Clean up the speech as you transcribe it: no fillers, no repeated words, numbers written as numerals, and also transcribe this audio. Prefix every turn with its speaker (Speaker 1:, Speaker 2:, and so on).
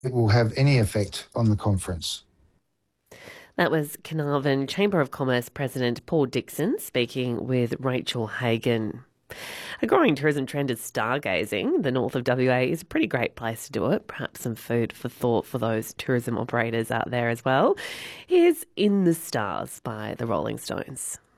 Speaker 1: it will have any effect on the conference.
Speaker 2: That was Carnarvon Chamber of Commerce President Paul Dixon speaking with Rachel Hagan. A growing tourism trend is stargazing. The north of WA is a pretty great place to do it. Perhaps some food for thought for those tourism operators out there as well. Here's In the Stars by the Rolling Stones.